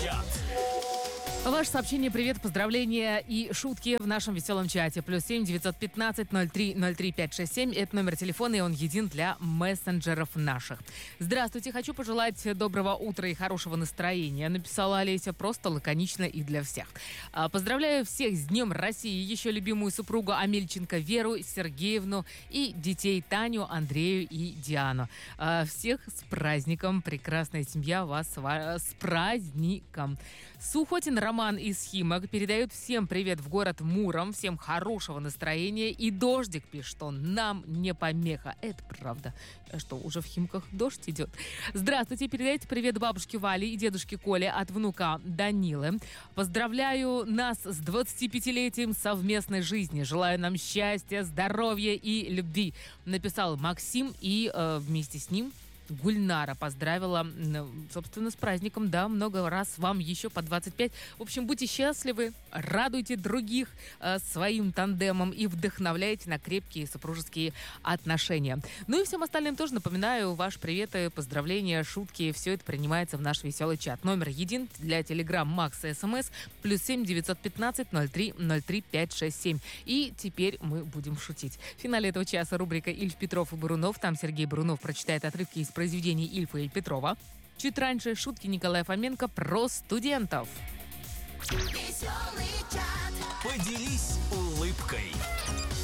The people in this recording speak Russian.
чат. Ваше сообщение, привет, поздравления и шутки в нашем веселом чате. +7 915 03 03 567. Это номер телефона, и он един для мессенджеров наших. Здравствуйте, хочу пожелать доброго утра и хорошего настроения. Написала Олеся просто лаконично и для всех. Поздравляю всех с Днем России, еще любимую супругу Амельченко Веру Сергеевну и детей Таню, Андрею и Диану. Всех с праздником, прекрасная семья, вас с праздником. Сухотин Роман из Химок передает всем привет в город Муром, всем хорошего настроения, и дождик, пишет он, нам не помеха. Это правда. Что, уже в Химках дождь идет? Здравствуйте, передайте привет бабушке Вале и дедушке Коле от внука Данилы. Поздравляю нас с 25-летием совместной жизни. Желаю нам счастья, здоровья и любви. Написал Максим, и вместе с ним Гульнара поздравила, собственно, с праздником. Да, много раз вам еще по 25. В общем, будьте счастливы, радуйте других своим тандемом и вдохновляйте на крепкие супружеские отношения. Ну и всем остальным тоже напоминаю, ваши приветы, поздравления, шутки, все это принимается в наш веселый чат. Номер един для Telegram, Макс и СМС +7 915 03 03 567. И теперь мы будем шутить. В финале этого часа рубрика «Ильф, Петров и Бурунов». Там Сергей Бурунов прочитает отрывки из произведений Ильфа и Петрова. Чуть раньше шутки Николая Фоменко про студентов. Поделись улыбкой.